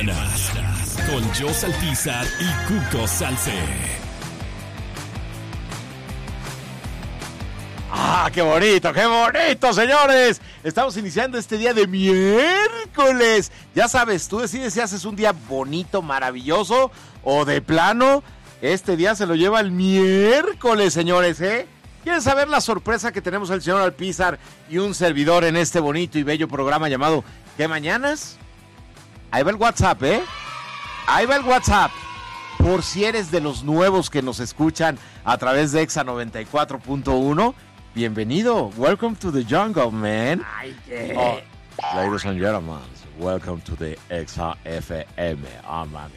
mañanas, con Joss Alpizar y Cuco Salce. ¡Ah, qué bonito, señores! Estamos iniciando este día de miércoles. Ya sabes, tú decides si haces un día bonito, maravilloso o de plano. Este día se lo lleva el miércoles, señores, ¿eh? ¿Quieren saber la sorpresa que tenemos el señor Alpizar y un servidor en este bonito y bello programa llamado ¿Qué mañanas? Ahí va el WhatsApp, ¿eh? Ahí va el WhatsApp. Por si eres de los nuevos que nos escuchan a través de Exa 94.1, bienvenido. Welcome to the jungle, man. Ay, qué. Oh, ladies and gentlemen, welcome to the Exa FM. Oh, man.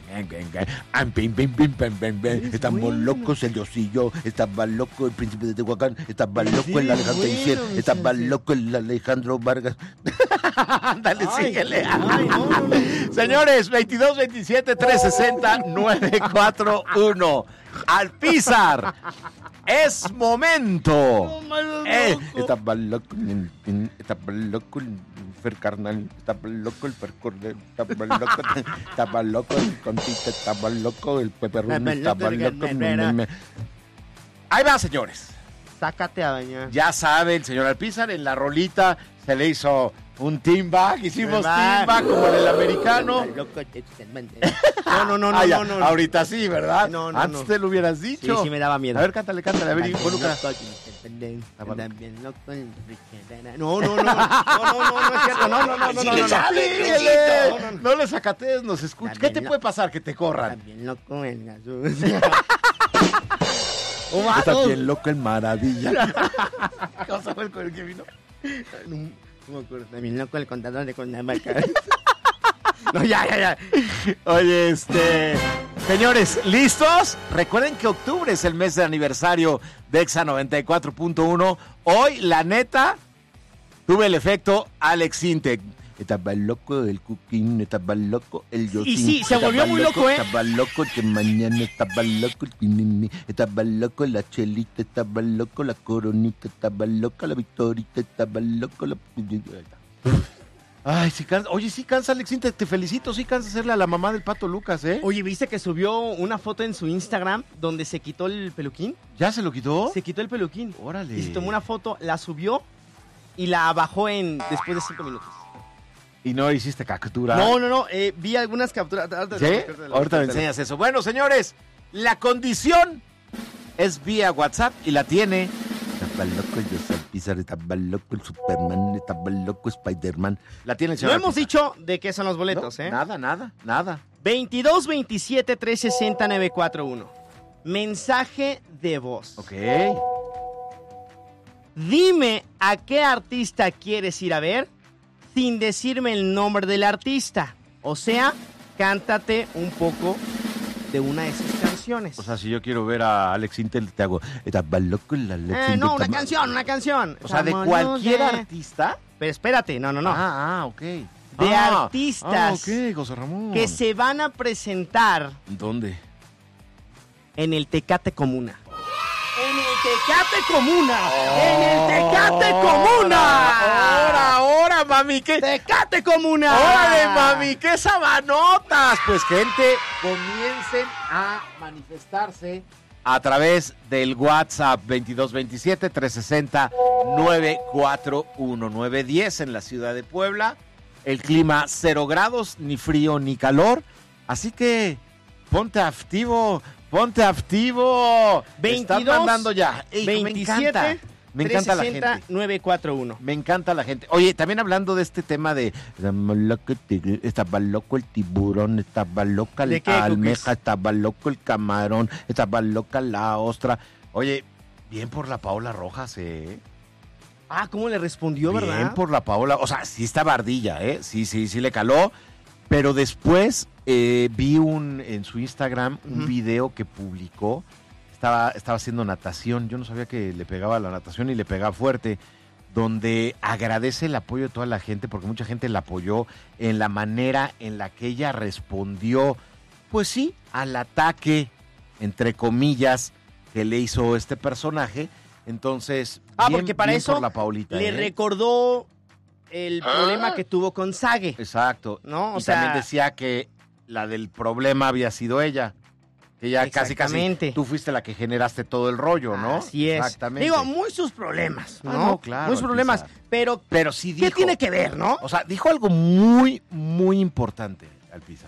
Estamos locos el Yosillo, estaba loco el príncipe de Tehuacán, estaba loco el Alejandro Isier, estaba loco el Alejandro Vargas. Dale, síguele. No. Señores, 22 27 360 941. Alpizar. Es momento. Estaba loco el Fer Carnal, estaba loco el Fer Cordero, estaba loco el Contita, estaba loco el Pepe Run, estaba loco. Ahí va, señores. Sácate a bañar. Ya sabe el señor Alpizar, en la rolita se le hizo un team back, hicimos team back como en el americano. No. Ahorita sí, ¿verdad? No. Antes te lo hubieras dicho. Sí me daba miedo. A ver, cántale, a ver, involucra. No, es cierto, no. No le sacatees, nos escucha. ¿Qué te puede pasar? Que te corran. También loco el Jesús. Está bien loco el Maravilla. ¿Cosa fue con el que vino? No me acuerdo. También loco el contador de Cuernavaca. No, ya. Oye, señores, ¿listos? Recuerden que octubre es el mes de aniversario de Exa 94.1. Hoy, la neta, tuve el efecto Alex Intec. Estaba loco el Cuquín, estaba loco el Yosin. Y sí, se volvió muy loco, ¿eh? Estaba loco que mañana, estaba loco el Quinini, estaba loco la Chelita, estaba loco la Coronita, estaba loca la Victorita, estaba loco la... Ay, sí cansa. Oye, sí cansa, Alex Intec, te felicito, sí cansa hacerle a la mamá del Pato Lucas, ¿eh? Oye, ¿viste que subió una foto en su Instagram donde se quitó el peluquín? ¿Ya se lo quitó? Se quitó el peluquín. Órale. Y se tomó una foto, la subió y la bajó después de 5 minutos. ¿Y no hiciste captura? No, vi algunas capturas. ¿Sí? Ahorita me enseñas eso. Bueno, señores, la condición es vía WhatsApp y la tiene... Estaba loco el José Alpizar, estaba loco el Superman, estaba loco Spider-Man. La tiene el señor No hemos Alpizar. dicho de qué son los boletos, No, ¿eh? Nada. 22 27 360 941. Mensaje de voz. Ok. Dime a qué artista quieres ir a ver sin decirme el nombre del artista. O sea, cántate un poco de una de sus canciones. O sea, si yo quiero ver a Alex Intel, te hago... Estaba loco el Alex Intel. No, una canción. O sea, de cualquier artista. Pero espérate, no. Ok. De artistas ok, José Ramón. que se van a presentar ¿Dónde? en el Tecate Comuna. ¡En el Tecate Comuna! ¡Ahora, mami! ¿Qué? ¡Tecate Comuna! ¡Órale, mami! ¡Qué sabanotas! Pues, gente, comiencen a manifestarse a través del WhatsApp 2227 360 941 910 en la ciudad de Puebla. El clima 0 grados, ni frío ni calor. Así que ponte activo. 22, Están mandando ya. Ey, 27, me encanta la 360, gente. 941. Me encanta la gente. Oye, también hablando de este tema de estaba loco el tiburón, estaba loca la almeja, estaba loco el camarón, estaba loca la ostra. Oye, bien por la Paola Rojas, ¿eh? Ah, ¿cómo le respondió, verdad? Bien por la Paola. O sea, sí estaba ardilla, ¿eh? Sí le caló. Pero después vi en su Instagram un video que publicó. Estaba haciendo natación. Yo no sabía que le pegaba a la natación y le pegaba fuerte. Donde agradece el apoyo de toda la gente, porque mucha gente la apoyó en la manera en la que ella respondió, pues sí, al ataque, entre comillas, que le hizo este personaje. Entonces, porque para eso por la Paulita, le recordó el problema que tuvo con Sage. Exacto. ¿No? O y sea- también decía que la del problema había sido ella. Que ya casi Exactamente. tú fuiste la que generaste todo el rollo, ¿no? Así es. Exactamente. Digo, muy sus problemas, ¿no? No, claro, Muy sus problemas. Alpizar. Pero, Pero sí dijo. ¿qué tiene que ver, no? O sea, dijo algo muy, muy importante, Alpizar.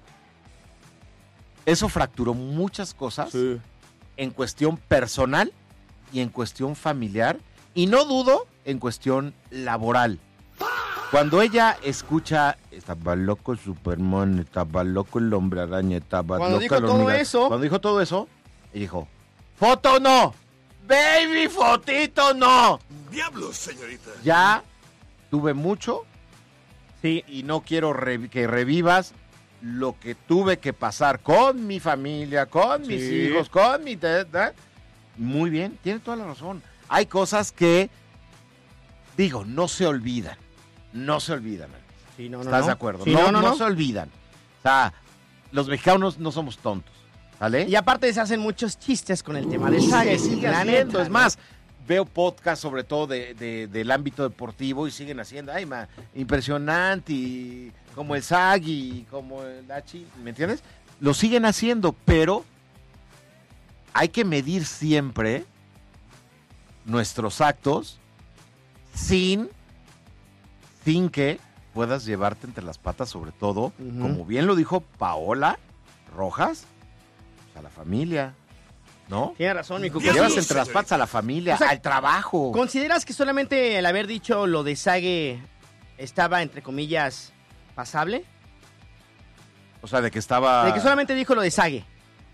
Eso fracturó muchas cosas en cuestión personal y en cuestión familiar. Y no dudo en cuestión laboral. Cuando ella escucha, estaba loco Superman, estaba loco el hombre araña, estaba Cuando loca dijo la todo hormiga. eso- Cuando dijo todo eso, ella dijo, ¡foto no! ¡Baby, fotito no! Diablos, señorita. Ya tuve mucho Sí. y no quiero que revivas lo que tuve que pasar con mi familia, con mis Sí. hijos, con mi... Muy bien, tiene toda la razón. Hay cosas que, digo, no se olvidan. No se olvidan. Sí, no, ¿Estás de acuerdo? Sí, no se olvidan. O sea, los mexicanos no somos tontos. ¿Sale? Y aparte se hacen muchos chistes con el tema de Sage. sigue la haciendo. neta, Es más, veo podcasts sobre todo del ámbito deportivo y siguen haciendo, ay, impresionante, y como el Sagi, como el Dachi, ¿me entiendes? Lo siguen haciendo, pero hay que medir siempre nuestros actos sin que puedas llevarte entre las patas, sobre todo, Ujú. como bien lo dijo Paola Rojas, pues, a la familia, ¿no? Tiene razón, mi Cuco. Llevas Sí. entre las patas a la familia, O sea, al trabajo. ¿Consideras que solamente el haber dicho lo de Sage estaba, entre comillas, pasable? O sea, de que estaba... De que solamente dijo lo de Sage.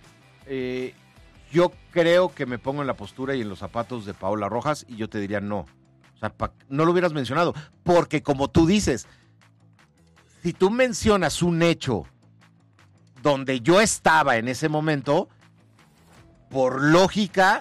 Yo creo que me pongo en la postura y en los zapatos de Paola Rojas y yo te diría no. O sea, no lo hubieras mencionado. Porque como tú dices, si tú mencionas un hecho donde yo estaba en ese momento, por lógica,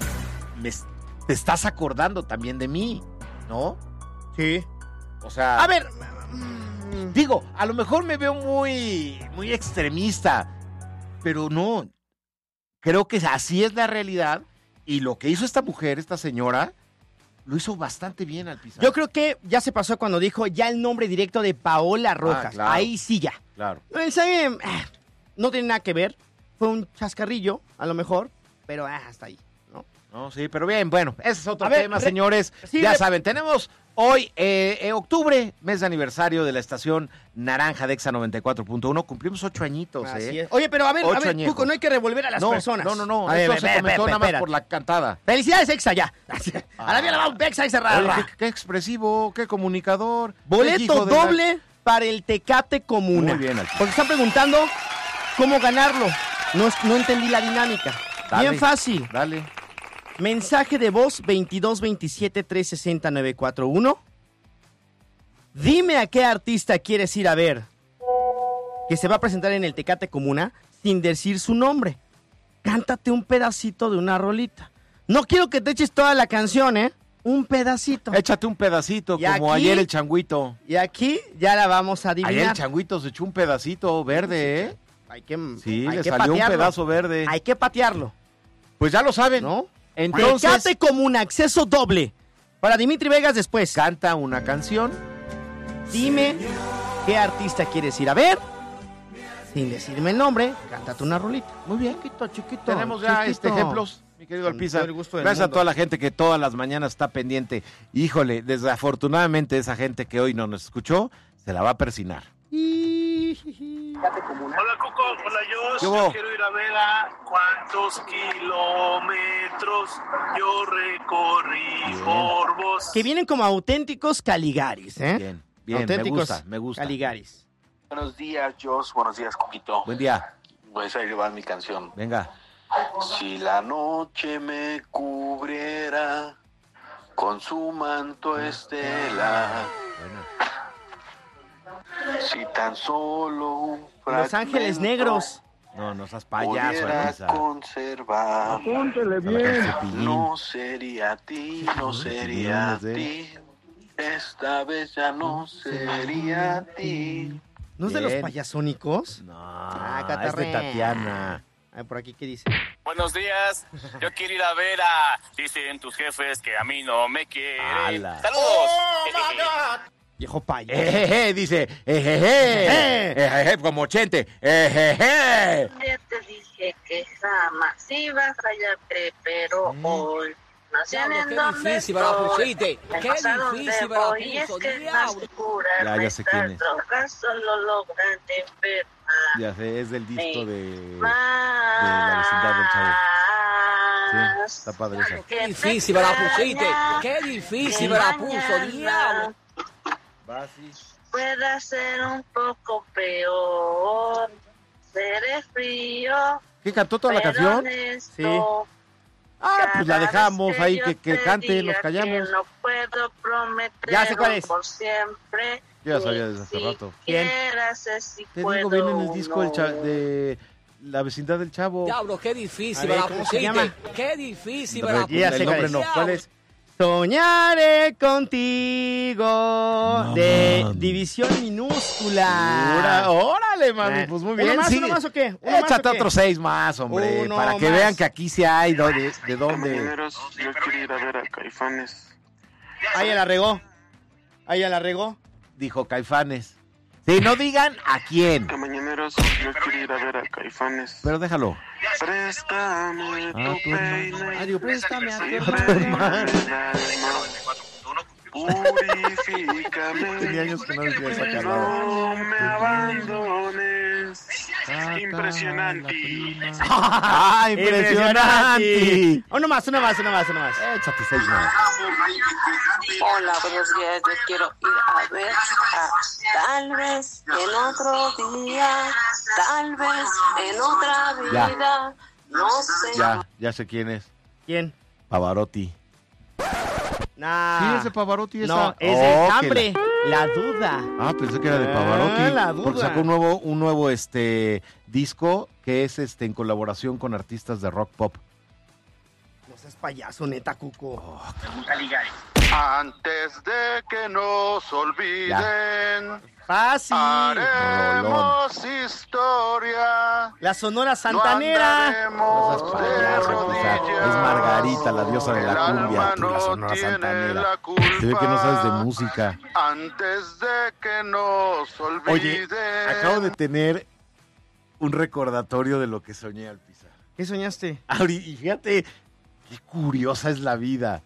te estás acordando también de mí, ¿no? Sí. O sea... A ver. Digo, a lo mejor me veo muy, muy extremista, pero no. Creo que así es la realidad y lo que hizo esta mujer, esta señora, lo hizo bastante bien al pisar. Yo creo que ya se pasó cuando dijo ya el nombre directo de Paola Rojas. claro. Ahí sí ya. Claro. El Sage no tiene nada que ver. Fue un chascarrillo, a lo mejor, pero hasta ahí, ¿no? No, sí, pero bien, bueno, ese es otro A ver, tema, señores. sí, Ya saben, tenemos hoy, octubre, mes de aniversario de la estación Naranja de Exa 94.1. Cumplimos 8 añitos, Así es. Oye, pero a ver, 8 añejos. Cuco, no hay que revolver a las personas. No, A ver, esto se comentó nada más por la cantada. Felicidades, Exa, ya. A la mía le va un Exa, Exa, ra, Oye, ra. qué expresivo, qué comunicador. qué Boleto hijo de la- doble para el Tecate Comuna. Muy bien, Alfredo. Porque están preguntando cómo ganarlo. No entendí la dinámica. Dale. Bien fácil. Dale. Mensaje de voz 2227-360-941. Dime a qué artista quieres ir a ver que se va a presentar en el Tecate Comuna sin decir su nombre. Cántate un pedacito de una rolita. No quiero que te eches toda la canción, ¿eh? Un pedacito. Échate un pedacito, Y como aquí- ayer el changuito. Y aquí ya la vamos a Ayer el adivinar. changuito se echó un pedacito verde, ¿eh? Hay que, Sí, hay le que salió un patearlo. pedazo verde. Hay que patearlo, Pues ya lo saben. ¿no? Entonces, Tecate Comuna, acceso doble. Para Dimitri Vegas después. canta una canción. Dime qué artista quieres ir a ver. Sin decirme el nombre, cántate una rolita. Muy bien. Chiquito, chiquito. Tenemos ya chiquito. ejemplos, mi querido Con Alpizar. todo el gusto del Gracias a mundo. toda la gente que todas las mañanas está pendiente. Híjole, desafortunadamente esa gente que hoy no nos escuchó, se la va a persinar. Hola Cuco, hola ¿Qué Jos, hubo? yo quiero ir a ver a cuántos kilómetros yo recorrí Bien. por vos. Que vienen como auténticos Caligaris, ¿eh? Bien, bien, Auténticos me gusta. Caligaris. Buenos días Jos, buenos días Cuquito. Buen día, Pues ahí va mi canción. venga. Si la noche me cubriera con su manto estelar, Bueno, si tan solo un Los Ángeles fragmento Negros. no seas payaso, pudiera Alpizar. conservar, no sería a ti, no sería a ti. Esta vez ya no sería a ti. ¿No es de los Bien. payasónicos? No, es de catarrea. Tatiana. Ay, por aquí, ¿qué dice? Buenos días, yo quiero ir a ver a... Dicen tus jefes que a mí no me quieren. ¡Hala! ¡Saludos! Viejo payaso. Dice, como Chente. Te dije que jamás ibas a hallarte, pero hoy no sé en dónde difícil me la pusiste. Me Qué pasa dónde difícil me la voy, y es puso, que diablo. las curas Ya sé quién es. drogas solo logran enfermar. Ya sé, es del disco de Más. la vecindad del Chavo. Sí, está padre esa. Qué difícil me la pusiste. Qué difícil me la puso, diablo. Va así. Pueda ser un poco peor. Seré frío. ¿Qué cantó toda la pero canción? honesto. Pues la dejamos Cada ahí, vez que yo cante, te nos diga callamos. que no puedo prometer Ya sé cuál es. por siempre. Yo ya sabía desde hace Ni rato. siquiera sé si Te puedo digo, viene en el disco o no. de la vecindad del Chavo. Diablo, qué A difícil ver, me la ¿cómo se llama? pusiste. Qué difícil me Pero la ya sé el cuál nombre es. no. ¿Cuál es? Soñaré contigo No, de mami. división minúscula. Órale, mami, pues muy bien. ¿Uno más, sigue. uno más o qué? ¿Uno más Échate o qué? otros 6 más, hombre, Uno para que más. vean que aquí sí hay de dónde. Mañaneros, yo quiero ir a ver a Caifanes. Ahí ya la regó. Ahí ya la regó. Dijo Caifanes. Sí, no digan a quién, Mañaneros, yo quiero ir a ver a Caifanes. pero déjalo. Préstame tu tu peine. hermano. Digo, préstame a tu hermano. Tenía Purifícame. años que no decía esa canción. No me abandones. Impresionante. ¡Ah, impresionante! Uno más. Échate 6 más. Hola, buenos días. Yo quiero ir a ver a tal vez en otro día, tal vez en otra vida. No sé. Ya sé quién es. ¿Quién? Pavarotti. Nah. Sí, es de Pavarotti esa. No, es de Hambre. La duda. Pensé que era de Pavarotti. La duda. Porque sacó un nuevo disco que es en colaboración con artistas de rock pop. No seas payaso, neta, Cuco. Antes de que nos olviden, Fácil. haremos historia. La Sonora Santanera. No seas payaso, Pizarro. Es Margarita, la diosa de la cumbia. Tú, la Sonora Santanera. Se ve que no sabes de música. Antes de que nos olviden. Oye, acabo de tener un recordatorio de lo que soñé al Pizarro. ¿Qué soñaste? Y fíjate, qué curiosa es la vida.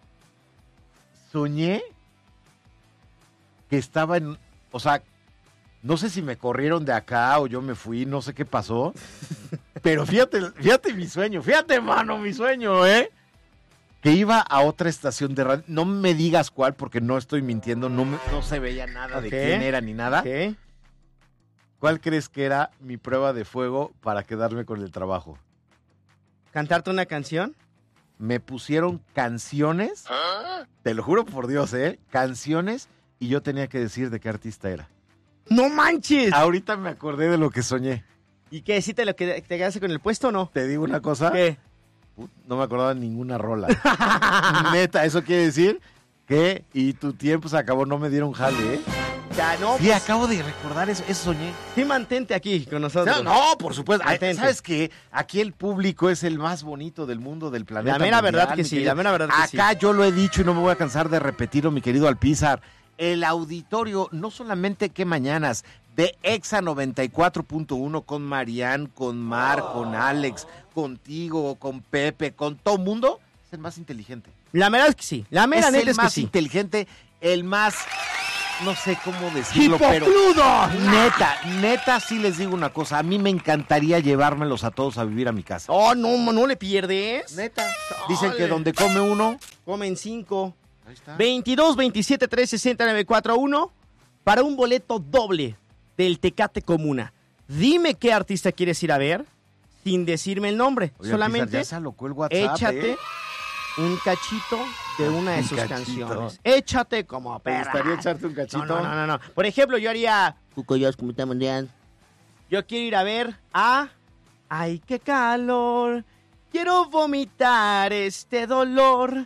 Soñé que estaba o sea, no sé si me corrieron de acá o yo me fui, no sé qué pasó, pero fíjate mi sueño, fíjate, mano, mi sueño, que iba a otra estación de radio, no me digas cuál porque no estoy mintiendo, no se veía nada de quién era ni nada. ¿Qué? ¿Cuál crees que era mi prueba de fuego para quedarme con el trabajo? ¿Cantarte una canción? Me pusieron canciones, te lo juro por Dios, canciones, y yo tenía que decir de qué artista era. ¡No manches! Ahorita me acordé de lo que soñé. ¿Y qué? ¿Sí te quedaste con el puesto o no? Te digo una cosa, ¿Qué? no me acordaba de ninguna rola. Neta, eso quiere decir que, y tu tiempo se acabó, no me dieron jale, Ya, no. Sí, acabo de recordar eso soñé. Sí, mantente aquí con nosotros. No, por supuesto. Mantente. ¿Sabes qué? Aquí el público es el más bonito del mundo, del planeta. La mera mundial, verdad que mi sí, querido. la mera verdad que sí. Acá yo lo he dicho y no me voy a cansar de repetirlo, mi querido Alpizar. El auditorio, no solamente que mañanas, de Exa 94.1 con Marian, con Mar, con Alex, contigo, con Pepe, con todo mundo, es el más inteligente. La verdad es que sí. La mera Es neta el es que más sí. inteligente, el más, no sé cómo decirlo, pero ¡Hipocludo! neta, sí les digo una cosa, a mí me encantaría llevármelos a todos a vivir a mi casa. Oh, no le pierdes. Neta. Dicen que Órale. donde come uno, Comen 5. ahí está. 22 27 3 60 941 para un boleto doble del Tecate Comuna. Dime qué artista quieres ir a ver sin decirme el nombre. Oye, solamente Pizar, ya se alocó el WhatsApp, échate un cachito de una de Un sus cachito. canciones. Échate como ¿Te perra. gustaría echarte un cachito? No. Por ejemplo, yo haría Cucoyos, ¿cómo estamos? Yo quiero ir a ver a ¡ay, qué calor! Quiero vomitar este dolor.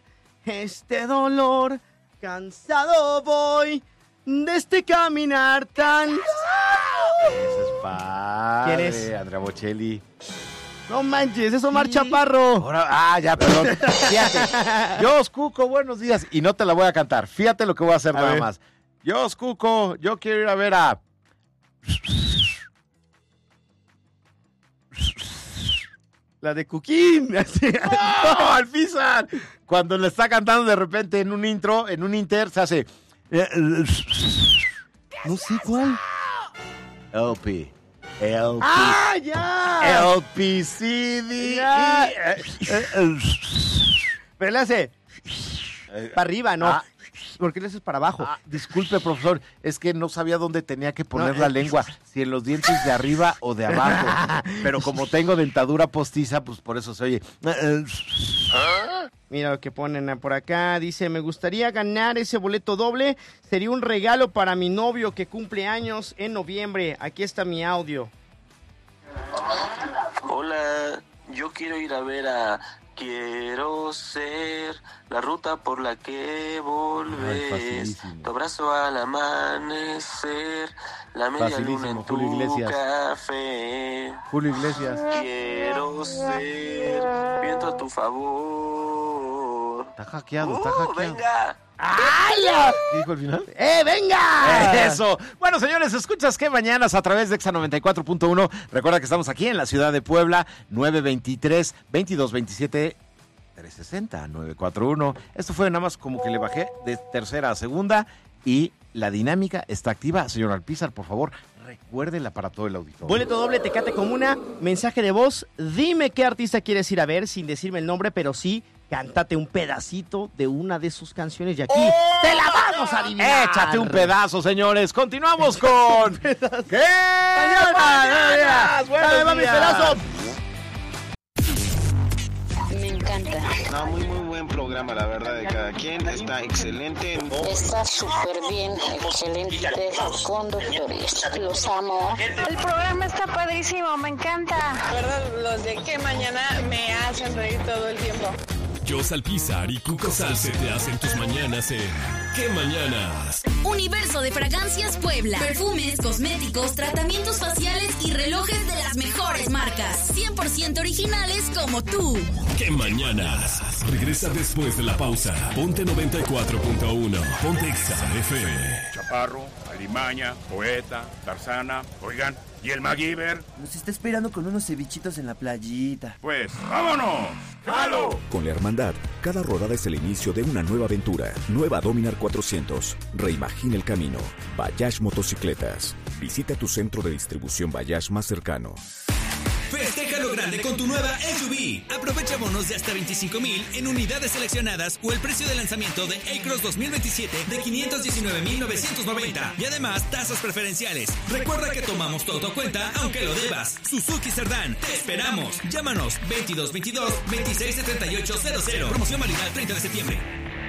Cansado voy de este caminar tan... Ese es padre. ¿Quién es? Andrea Bocelli. No manches, es Omar Chaparro. Ahora, ya, perdón. Fíjate. Cuco, buenos días. Y no te la voy a cantar. Fíjate lo que voy a hacer nada ver. más. Cuco, yo quiero ir a ver a... La de Cuquín. ¡No, Alpizar! Cuando le está cantando de repente en un inter, se hace... No sé cuál. LP. ¡Ah, ya! LPCD. Ya. Pero le hace... para arriba, ¿no? ¿Por qué le haces para abajo? Disculpe, profesor, es que no sabía dónde tenía que poner la lengua, si en los dientes de arriba o de abajo. Pero como tengo dentadura postiza, pues por eso se oye. Mira lo que ponen por acá. Dice, me gustaría ganar ese boleto doble. Sería un regalo para mi novio que cumple años en noviembre. Aquí está mi audio. Hola, yo quiero ir a ver a... Quiero ser la ruta por la que volvés, tu abrazo al amanecer, la media luna en tu café. Julio Iglesias. Quiero ser viento a tu favor. Está hackeado. ¡Venga! ¡Ay! ¿Qué dijo al final? ¡Venga! Eso. Bueno, señores, escuchas que mañanas a través de Exa 94.1. Recuerda que estamos aquí en la ciudad de Puebla, 923-2227-360, 941. Esto fue nada más como que le bajé de tercera a segunda y la dinámica está activa. Señor Alpizar, por favor, recuérdela para todo el auditorio. Boleto doble, Tecate Comuna, mensaje de voz. Dime qué artista quieres ir a ver sin decirme el nombre, pero sí, cántate un pedacito de una de sus canciones y aquí te la vamos a adivinar. Échate un pedazo, señores. Continuamos con... ¿Qué? ¡Mañanas! ¡Buenos días! Me encanta. No, muy buen programa, la verdad, de cada quien. Está excelente. Está súper bien, excelente conductores. Los amo. El programa está padrísimo, me encanta. La verdad, los de Qué Mañana me hacen reír todo el tiempo. Jos Alpizar y Cuco Salce te hacen tus mañanas en ¿Qué Mañanas? Universo de Fragancias Puebla. Perfumes, cosméticos, tratamientos faciales y relojes de las mejores marcas. 100% originales como tú. ¿Qué Mañanas? Regresa después de la pausa. Ponte 94.1. Ponte Exa FM. Chaparro, Alimaña, Poeta, Tarzana. Oigan, ¿y el MacGyver? Nos está esperando con unos cevichitos en la playita. Pues, ¡vámonos! ¡Jalo! Con la Hermandad, cada rodada es el inicio de una nueva aventura. Nueva Dominar 400. Reimagina el camino. Bayash Motocicletas. Visita tu centro de distribución Bayash más cercano. Festeja lo grande con tu nueva SUV. Aprovecha bonos de hasta 25,000 en unidades seleccionadas o el precio de lanzamiento de A-Cross 2027 de 519,990 y además tasas preferenciales. Recuerda que tomamos todo a cuenta aunque lo debas. Suzuki Cerdán, te esperamos. Llámanos 2222-267800. Promoción válida el 30 de septiembre.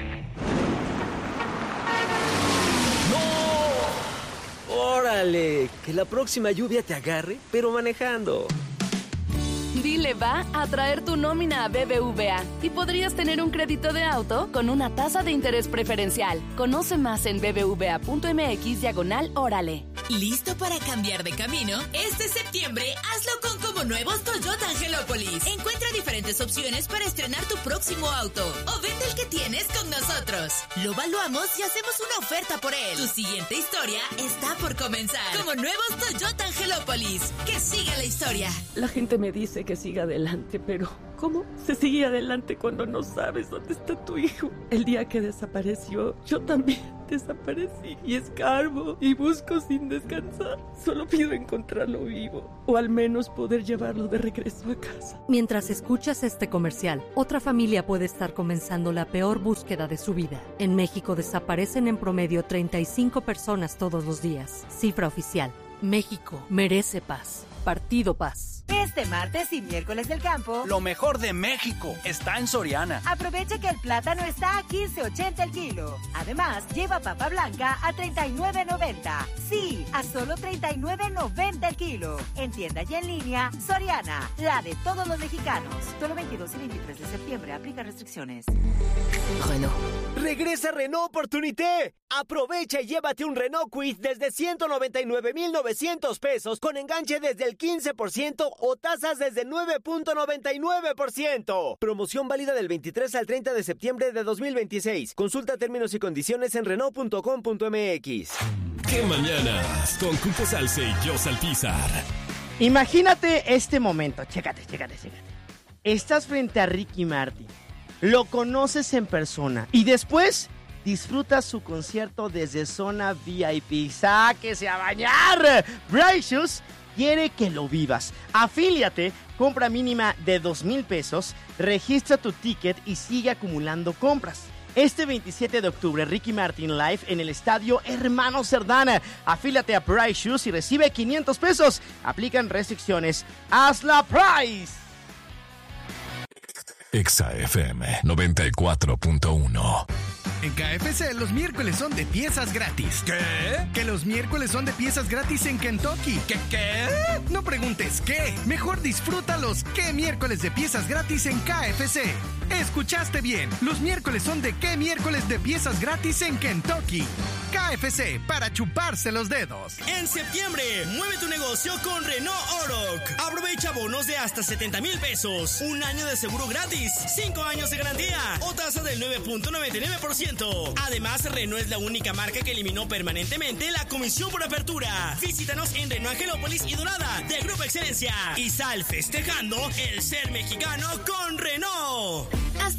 ¡No! ¡Órale! Que la próxima lluvia te agarre, pero manejando. Dile va a traer tu nómina a BBVA y podrías tener un crédito de auto con una tasa de interés preferencial. Conoce más en bbva.mx/órale. ¿Listo para cambiar de camino? Este septiembre hazlo con como nuevos Toyota Angelópolis. Encuentra diferentes opciones para estrenar tu próximo auto o vende el que tienes con nosotros. Lo evaluamos y hacemos una oferta por él. Tu siguiente historia está por comenzar. Como nuevos Toyota Angelópolis. Que siga la historia. La gente me dice que siga adelante, pero ¿cómo se sigue adelante cuando no sabes dónde está tu hijo? El día que desapareció, yo también desaparecí y escarbo y busco sin descansar. Solo pido encontrarlo vivo o al menos poder llevarlo de regreso a casa. Mientras escuchas este comercial, otra familia puede estar comenzando la peor búsqueda de su vida. En México desaparecen en promedio 35 personas todos los días. Cifra oficial. México merece paz. Partido Paz. Este martes y miércoles del campo, lo mejor de México está en Soriana. Aprovecha que el plátano está a 15.80 el kilo. Además, lleva papa blanca a 39.90. Sí, a solo 39.90 el kilo. En tienda y en línea, Soriana, la de todos los mexicanos. Solo 22 y 23 de septiembre, aplica restricciones. Renault. ¡Regresa Renault Opportunité! Aprovecha y llévate un Renault Kwid desde 199,900 pesos con enganche desde el 15% o tasas desde 9.99%. Promoción válida del 23 al 30 de septiembre de 2026. Consulta términos y condiciones en Renault.com.mx. ¡Qué mañanas! Con Cuco Salce y yo Saltizar. Imagínate este momento. Chécate. Estás frente a Ricky Martin. Lo conoces en persona y después disfrutas su concierto desde zona VIP. ¡Sáquese a bañar! Bright Shoes quiere que lo vivas. Afíliate, compra mínima de 2,000 pesos, registra tu ticket y sigue acumulando compras. Este 27 de octubre, Ricky Martin Live en el estadio Hermano Cerdán. Afílate a Bright Shoes y recibe 500 pesos. Aplican restricciones. ¡Hazla Price! Exa FM 94.1. En KFC los miércoles son de piezas gratis. ¿Qué? Que los miércoles son de piezas gratis en Kentucky. ¿Qué? No preguntes qué. Mejor disfruta los ¿qué miércoles de piezas gratis en KFC? Escuchaste bien. Los miércoles son de ¿qué miércoles de piezas gratis en Kentucky? KFC, para chuparse los dedos. En septiembre, mueve tu negocio con Renault Oroc. Aprovecha bonos de hasta 70,000 pesos. Un año de seguro gratis. 5 años de garantía. O tasa del 9.99%. Además, Renault es la única marca que eliminó permanentemente la comisión por apertura. Visítanos en Renault Angelópolis y Dorada, de Grupo Excelencia. Y sal festejando el ser mexicano con Renault.